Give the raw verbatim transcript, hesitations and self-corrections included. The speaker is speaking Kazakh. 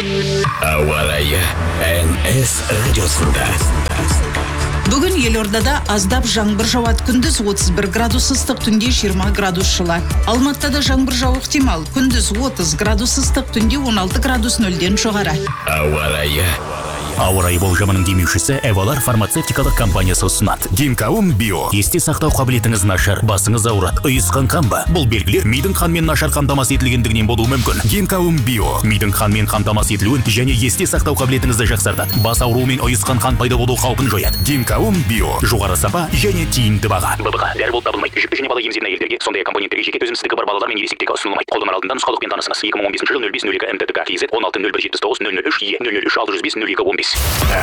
Ауа райы эн эс радиосында. Бүгін елордада аздап жаңбыр жауады, күндіз отыз бір градус ыстық, түнде жиырма градус жылы. Алматыда жаңбыр жауы ықтимал, күндіз отыз градус ыстық, түнде он алты градус нөлден жоғары. Ауа райы. Ауа райы болжамының демеушісі Эвалар фармацевтикалық компаниясы ұсынады. Гинкаум Био. Есте сақтау қабілетіңіз нашар, басыңыз ауырады, ұйысқан қан ба? Бұл белгілер мидың қанмен нашар қамтамасыз етілгендігінен болуы мүмкін. Гинкаум Био. Мидың қанмен қамтамасыз етілуін және есте сақтау қабілетіңізді жақсартады. Бас ауруы мен ұйысқан қан пайда болу қаупін жояды. Гинкаум Био. Жоғары сапа және тиімді баға. ББХ дәрі болып табылмайды. Жүкті және бала емізетін әйелдерге, сондай-ақ компоненттерге жеке төзімсіздігі бар балалар мен ересектерге ұсынылмайды. Қолданар алдында нұсқаулықпен танысыңыз. екі мың он бесінші жыл нөл бес нөл екі МТТК КЗ он алты нөл бір жетпіс тоғыз нөл нөл үш Е нөл нөл үш алты жүз бес нөл екі он бес.